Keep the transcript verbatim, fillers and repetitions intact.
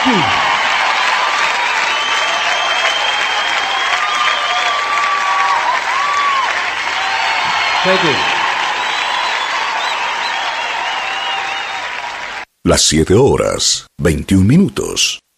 aquí. Thank you. Las siete horas, veintiún minutos.